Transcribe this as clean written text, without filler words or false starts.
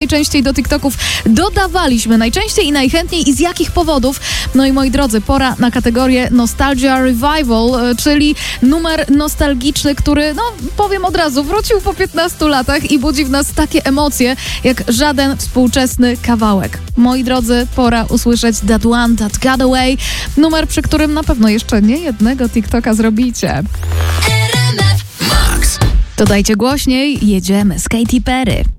najczęściej do TikToków dodawaliśmy, najczęściej i najchętniej i z jakich powodów. No i moi drodzy, pora na kategorię Nostalgia Revival, czyli numer nostalgiczny, który, no powiem od razu, wrócił po 15 latach i budzi w nas takie emocje, jak żaden współczesny kawałek. Moi drodzy, pora usłyszeć That One That Got Away, numer, przy którym na pewno jeszcze nie jednego TikToka zrobicie. Dodajcie głośniej, jedziemy z Katy Perry.